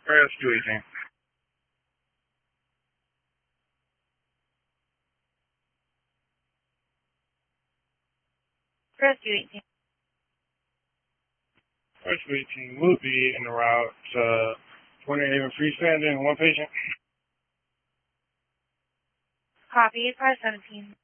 Rescue 18. Rescue 18. Rescue 18 will be in the route 28 freestanding, one patient. Copy, 517.